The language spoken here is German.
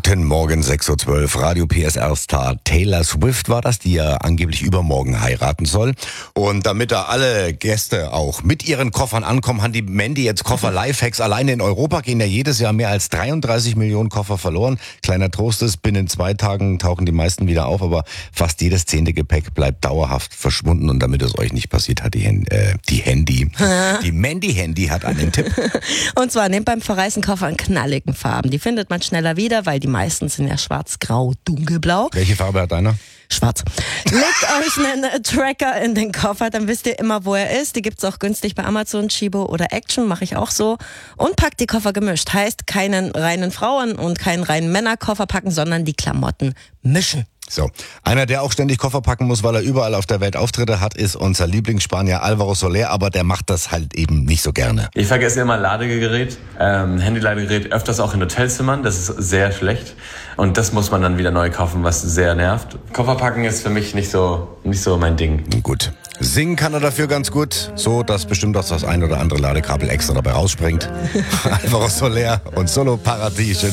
Guten Morgen, 6.12 Uhr, Radio PSR-Star Taylor Swift war das, die ja angeblich übermorgen heiraten soll. Und damit da alle Gäste auch mit ihren Koffern ankommen, hat die Mandy jetzt Koffer-Lifehacks. Alleine in Europa gehen ja jedes Jahr mehr als 33 Millionen Koffer verloren. Kleiner Trost ist, binnen 2 Tagen tauchen die meisten wieder auf, aber fast jedes 10. Gepäck bleibt dauerhaft verschwunden. Und damit es euch nicht passiert, hat die Mandy hat einen Tipp. Und zwar nehmt beim Verreisen Koffer in knalligen Farben. Die findet man schneller wieder, weil die meisten sind ja schwarz, grau, dunkelblau. Welche Farbe hat deiner? Schwarz. Legt euch einen Tracker in den Koffer, dann wisst ihr immer, wo er ist. Die gibt's auch günstig bei Amazon, Chibo oder Action, mache ich auch so. Und packt die Koffer gemischt. Heißt, keinen reinen Frauen- und keinen reinen Männerkoffer packen, sondern die Klamotten mischen. So, einer, der auch ständig Koffer packen muss, weil er überall auf der Welt Auftritte hat, ist unser Lieblingsspanier Alvaro Soler, aber der macht das halt eben nicht so gerne. Ich vergesse immer Ladegerät, Handy-Ladegerät, öfters auch in Hotelzimmern, das ist sehr schlecht und das muss man dann wieder neu kaufen, was sehr nervt. Kofferpacken ist für mich nicht so mein Ding. Gut. Singen kann er dafür ganz gut, so dass bestimmt auch das ein oder andere Ladekabel extra dabei rausspringt. Alvaro Soler und Solo Paradies.